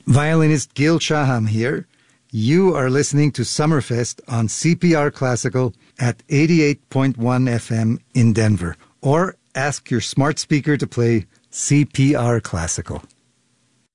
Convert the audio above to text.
Violinist Gil Shaham here. You are listening to Summerfest on CPR Classical at 88.1 FM in Denver. Or ask your smart speaker to play CPR Classical.